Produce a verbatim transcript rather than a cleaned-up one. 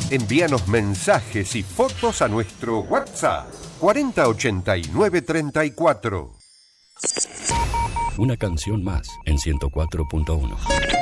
Envíanos mensajes y fotos a nuestro WhatsApp cuarenta ochenta y nueve treinta y cuatro. Una canción más en ciento cuatro punto uno.